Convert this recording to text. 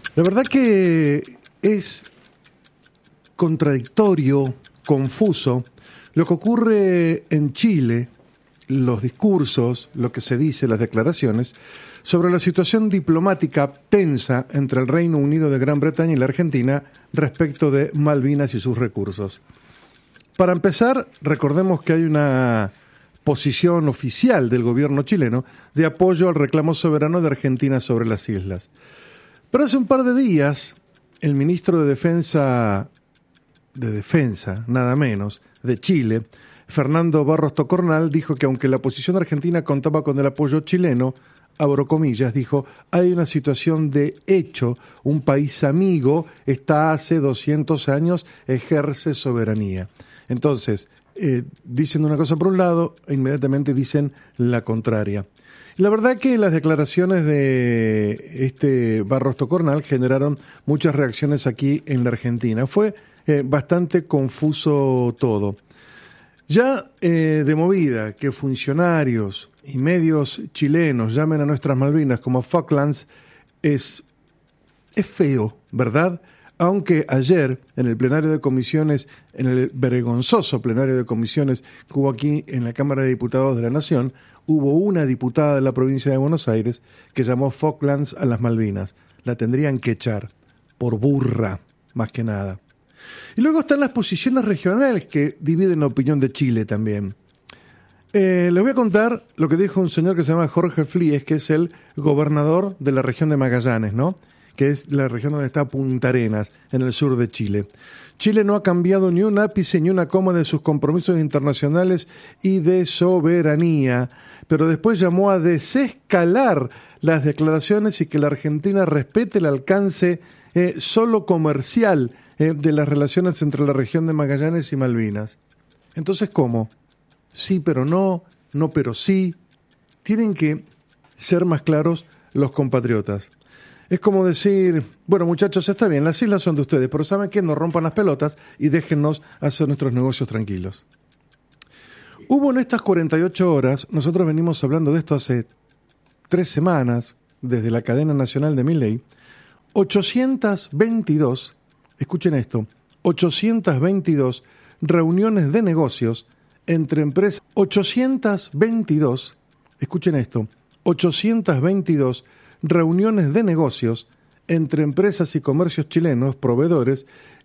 La verdad que es contradictorio, confuso, lo que ocurre en Chile, los discursos, lo que se dice, las declaraciones, sobre la situación diplomática tensa entre el Reino Unido de Gran Bretaña y la Argentina respecto de Malvinas y sus recursos. Para empezar, recordemos que hay una posición oficial del gobierno chileno de apoyo al reclamo soberano de Argentina sobre las islas. Pero hace un par de días, el ministro de Defensa, nada menos, de Chile, Fernando Barros Tocornal, dijo que aunque la posición argentina contaba con el apoyo chileno, abro comillas, dijo, hay una situación de hecho, un país amigo está hace 200 años, ejerce soberanía. Entonces, dicen una cosa por un lado e inmediatamente dicen la contraria. La verdad que las declaraciones de este Barros Tocornal generaron muchas reacciones aquí en la Argentina. Fue bastante confuso todo. Ya de movida que funcionarios y medios chilenos llamen a nuestras Malvinas como Falklands es feo, ¿verdad? Aunque ayer en el plenario de comisiones, en el vergonzoso plenario de comisiones que hubo aquí en la Cámara de Diputados de la Nación, hubo una diputada de la provincia de Buenos Aires que llamó Falklands a las Malvinas. La tendrían que echar por burra, más que nada. Y luego están las posiciones regionales que dividen la opinión de Chile también. Les voy a contar lo que dijo un señor que se llama Jorge Flies, que es el gobernador de la región de Magallanes, ¿no? Que es la región donde está Punta Arenas, en el sur de Chile. Chile no ha cambiado ni un ápice ni una coma de sus compromisos internacionales y de soberanía, pero después llamó a desescalar las declaraciones y que la Argentina respete el alcance solo comercial de las relaciones entre la región de Magallanes y Malvinas. Entonces, ¿cómo? Sí, pero no, no, pero sí. Tienen que ser más claros los compatriotas. Es como decir, bueno, muchachos, está bien, las islas son de ustedes, pero ¿saben qué? No rompan las pelotas y déjennos hacer nuestros negocios tranquilos. Hubo en estas 48 horas, nosotros venimos hablando de esto hace 3 semanas, desde la cadena nacional de Milei, 822, escuchen esto, 822 reuniones de negocios entre empresas, 822, escuchen esto, 822 reuniones de negocios entre empresas y comercios chilenos, proveedores,